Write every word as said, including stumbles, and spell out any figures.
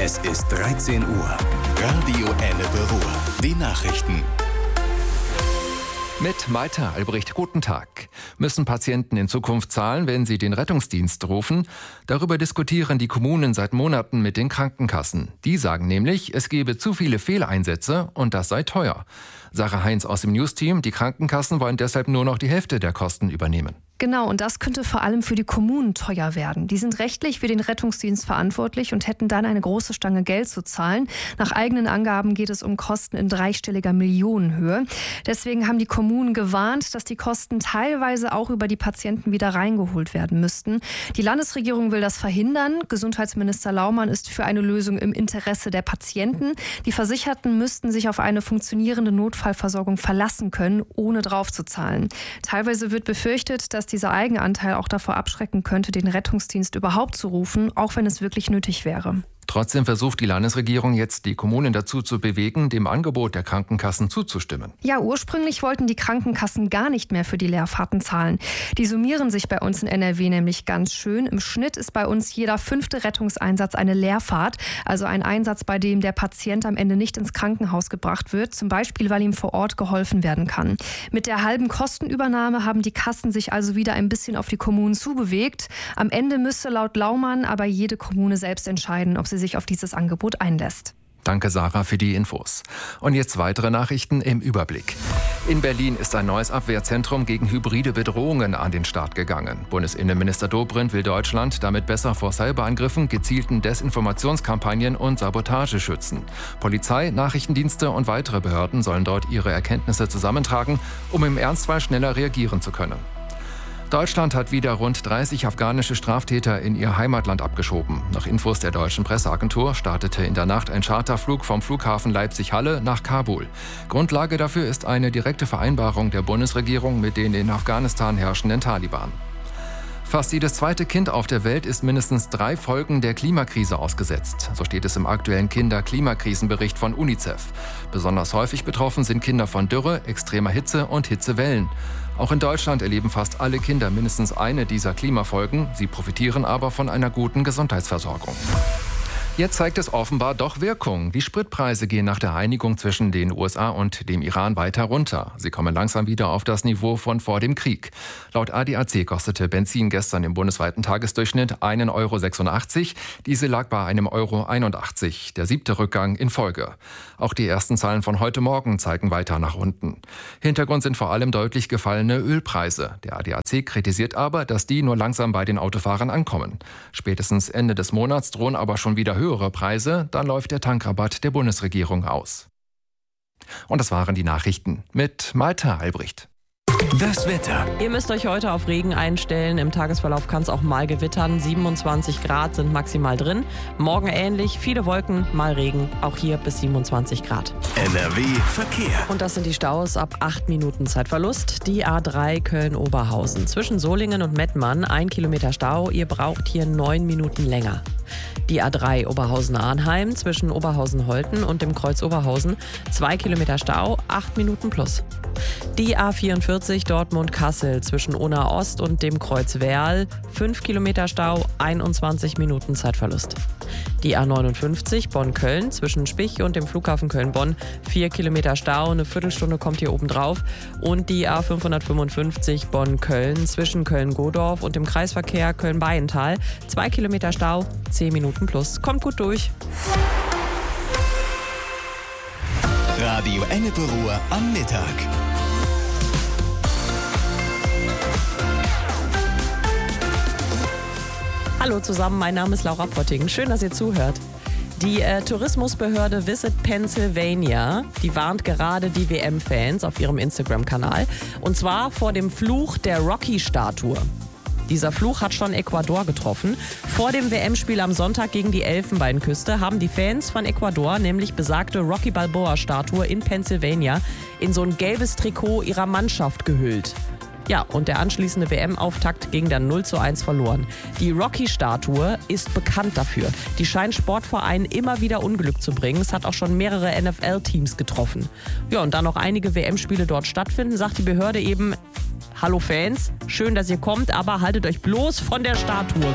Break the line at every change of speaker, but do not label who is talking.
Es ist dreizehn Uhr. Radio Ennepe Ruhr. Die Nachrichten.
Mit Malte Albrecht, guten Tag. Müssen Patienten in Zukunft zahlen, wenn sie den Rettungsdienst rufen? Darüber diskutieren die Kommunen seit Monaten mit den Krankenkassen. Die sagen nämlich, es gebe zu viele Fehleinsätze und das sei teuer. Sarah Heinz aus dem News-Team, die Krankenkassen wollen deshalb nur noch die Hälfte der Kosten übernehmen.
Genau, und das könnte vor allem für die Kommunen teuer werden. Die sind rechtlich für den Rettungsdienst verantwortlich und hätten dann eine große Stange Geld zu zahlen. Nach eigenen Angaben geht es um Kosten in dreistelliger Millionenhöhe. Deswegen haben die Kommunen gewarnt, dass die Kosten teilweise auch über die Patienten wieder reingeholt werden müssten. Die Landesregierung will das verhindern. Gesundheitsminister Laumann ist für eine Lösung im Interesse der Patienten. Die Versicherten müssten sich auf eine funktionierende Notfallversorgung verlassen können, ohne drauf zu zahlen. Teilweise wird befürchtet, dass dieser Eigenanteil auch davor abschrecken könnte, den Rettungsdienst überhaupt zu rufen, auch wenn es wirklich nötig wäre.
Trotzdem versucht die Landesregierung jetzt, die Kommunen dazu zu bewegen, dem Angebot der Krankenkassen zuzustimmen.
Ja, ursprünglich wollten die Krankenkassen gar nicht mehr für die Leerfahrten zahlen. Die summieren sich bei uns in N R W nämlich ganz schön. Im Schnitt ist bei uns jeder fünfte Rettungseinsatz eine Leerfahrt, also ein Einsatz, bei dem der Patient am Ende nicht ins Krankenhaus gebracht wird, zum Beispiel, weil ihm vor Ort geholfen werden kann. Mit der halben Kostenübernahme haben die Kassen sich also wieder ein bisschen auf die Kommunen zubewegt. Am Ende müsste laut Laumann aber jede Kommune selbst entscheiden, ob sie sich auf dieses Angebot einlässt.
Danke, Sarah, für die Infos. Und jetzt weitere Nachrichten im Überblick. In Berlin ist ein neues Abwehrzentrum gegen hybride Bedrohungen an den Start gegangen. Bundesinnenminister Dobrindt will Deutschland damit besser vor Cyberangriffen, gezielten Desinformationskampagnen und Sabotage schützen. Polizei, Nachrichtendienste und weitere Behörden sollen dort ihre Erkenntnisse zusammentragen, um im Ernstfall schneller reagieren zu können. Deutschland hat wieder rund dreißig afghanische Straftäter in ihr Heimatland abgeschoben. Nach Infos der deutschen Presseagentur startete in der Nacht ein Charterflug vom Flughafen Leipzig-Halle nach Kabul. Grundlage dafür ist eine direkte Vereinbarung der Bundesregierung mit den in Afghanistan herrschenden Taliban. Fast jedes zweite Kind auf der Welt ist mindestens drei Folgen der Klimakrise ausgesetzt. So steht es im aktuellen Kinder-Klimakrisenbericht von UNICEF. Besonders häufig betroffen sind Kinder von Dürre, extremer Hitze und Hitzewellen. Auch in Deutschland erleben fast alle Kinder mindestens eine dieser Klimafolgen. Sie profitieren aber von einer guten Gesundheitsversorgung. Jetzt zeigt es offenbar doch Wirkung. Die Spritpreise gehen nach der Einigung zwischen den U S A und dem Iran weiter runter. Sie kommen langsam wieder auf das Niveau von vor dem Krieg. Laut A D A C kostete Benzin gestern im bundesweiten Tagesdurchschnitt einen Euro sechsundachtzig. Diesel lag bei einem Euro einundachtzig. Der siebte Rückgang in Folge. Auch die ersten Zahlen von heute Morgen zeigen weiter nach unten. Hintergrund sind vor allem deutlich gefallene Ölpreise. Der A D A C kritisiert aber, dass die nur langsam bei den Autofahrern ankommen. Spätestens Ende des Monats drohen aber schon wieder höhere Preise, dann läuft der Tankrabatt der Bundesregierung aus. Und das waren die Nachrichten mit Malte Albrecht.
Das Wetter.
Ihr müsst euch heute auf Regen einstellen. Im Tagesverlauf kann es auch mal gewittern. siebenundzwanzig Grad sind maximal drin. Morgen ähnlich, viele Wolken, mal Regen. Auch hier bis siebenundzwanzig Grad.
N R W Verkehr.
Und das sind die Staus ab acht Minuten Zeitverlust. Die A drei Köln-Oberhausen. Zwischen Solingen und Mettmann ein Kilometer Stau. Ihr braucht hier neun Minuten länger. Die A drei Oberhausen-Arnheim zwischen Oberhausen-Holten und dem Kreuz Oberhausen. Zwei Kilometer Stau, acht Minuten plus. Die A vierundvierzig Dortmund-Kassel zwischen Unna Ost und dem Kreuz Werl. fünf Kilometer Stau, einundzwanzig Minuten Zeitverlust. Die A neunundfünfzig Bonn-Köln zwischen Spich und dem Flughafen Köln-Bonn. vier Kilometer Stau, eine Viertelstunde kommt hier oben drauf. Und die A fünfhundertfünfundfünfzig Bonn-Köln zwischen Köln-Godorf und dem Kreisverkehr Köln-Bayental. zwei Kilometer Stau, zehn Minuten plus. Kommt gut durch.
Radio Ennepe Ruhr am Mittag.
Hallo zusammen, mein Name ist Laura Potting. Schön, dass ihr zuhört. Die äh, Tourismusbehörde Visit Pennsylvania, die warnt gerade die W M-Fans auf ihrem Instagram-Kanal. Und zwar vor dem Fluch der Rocky-Statue. Dieser Fluch hat schon Ecuador getroffen. Vor dem W M-Spiel am Sonntag gegen die Elfenbeinküste haben die Fans von Ecuador nämlich besagte Rocky Balboa-Statue in Pennsylvania in so ein gelbes Trikot ihrer Mannschaft gehüllt. Ja, und der anschließende W M-Auftakt ging dann null zu eins verloren. Die Rocky-Statue ist bekannt dafür. Die scheint Sportvereinen immer wieder Unglück zu bringen. Es hat auch schon mehrere N F L-Teams getroffen. Ja, und da noch einige W M-Spiele dort stattfinden, sagt die Behörde eben: Hallo Fans, schön, dass ihr kommt, aber haltet euch bloß von der Statue